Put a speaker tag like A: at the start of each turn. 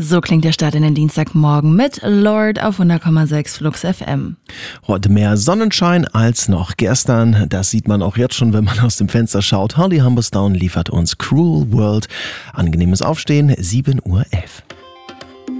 A: So klingt der Start in den Dienstagmorgen mit Lord auf 100,6 Flux FM.
B: Heute mehr Sonnenschein als noch gestern. Das sieht man auch jetzt schon, wenn man aus dem Fenster schaut. Holly Humberstone liefert uns Cruel World. Angenehmes Aufstehen, 7:11 Uhr.